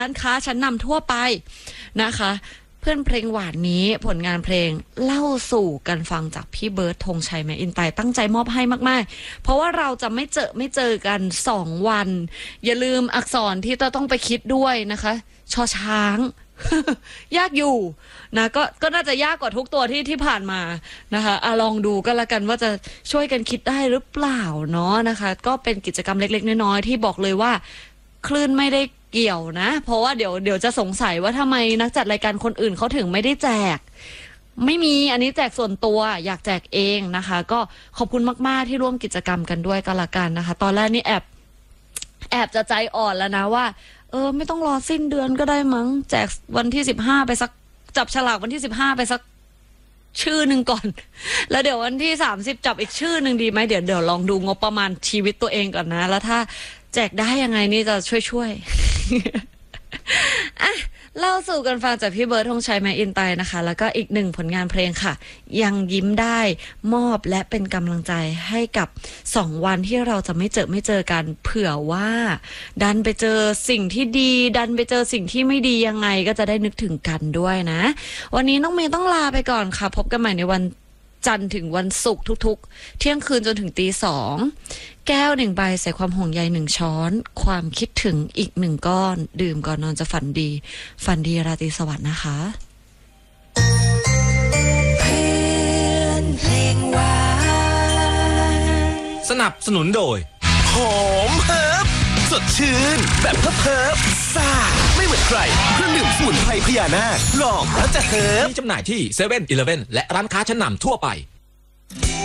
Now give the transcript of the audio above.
ร้านค้าชั้นนำทั่วไปนะคะเพื่อนเพลงหวานนี้ผลงานเพลงเล่าสู่กันฟังจากพี่เบิร์ดธงชัยแมอินไตตั้งใจมอบให้มากๆเพราะว่าเราจะไม่เจอกัน2 วันอย่าลืมอักษรที่ต้องไปคิดด้วยนะคะชอช้าง ยากอยู่นะก็น่าจะยากกว่าทุกตัวที่ผ่านมานะคะลองดูก็แล้วกันว่าจะช่วยกันคิดได้หรือเปล่าเนาะนะคะก็เป็นกิจกรรมเล็กๆน้อยๆที่บอกเลยว่าคลื่นไม่ได้เกี่ยวนะเพราะว่าเดี๋ยวจะสงสัยว่าทำไมนักจัดรายการคนอื่นเขาถึงไม่ได้แจกไม่มีอันนี้แจกส่วนตัวอยากแจกเองนะคะก็ขอบคุณมากๆที่ร่วมกิจกรรมกันด้วยก็แล้วกันนะคะตอนแรกนี่แอบจะใจอ่อนแล้วนะว่าไม่ต้องรอสิ้นเดือนก็ได้มั้งแจกวันที่15ไปสักจับฉลากวันที่15ไปสักชื่อหนึ่งก่อนแล้วเดี๋ยววันที่30จับอีกชื่อหนึ่งดีไหมเดี๋ยวลองดูงบประมาณชีวิตตัวเองก่อนนะแล้วถ้าแจกได้ยังไงนี่จะช่วยอ่ะเล่าสู่กันฟังจากพี่เบิร์ดธงชัยแมอินไตนะคะแล้วก็อีก1ผลงานเพลงค่ะยังยิ้มได้มอบและเป็นกำลังใจให้กับ2 วันที่เราจะไม่เจอกันเผื่อว่าดันไปเจอสิ่งที่ดีดันไปเจอสิ่งที่ไม่ดียังไงก็จะได้นึกถึงกันด้วยนะวันนี้น้องเมย์ต้องลาไปก่อนค่ะพบกันใหม่ในวันจันทร์ถึงวันศุกร์ทุกๆเที่ยงคืนจนถึงตี 2แก้ว1 ใบใส่ความห่วงใย1 ช้อนความคิดถึงอีก1 ก้อนดื่มก่อนนอนจะฝันดีราตรีสวัสดิ์นะคะสนับสนุนโดยหอมเฮิร์บสดชื่นแบบเฮิร์บซ่าไม่เหมือนใครเครื่องดื่มสมุนไพรพญานาคลองแล้วจะเฮิร์บมีจำหน่ายที่ 7-Eleven และร้านค้าชั้นนำทั่วไป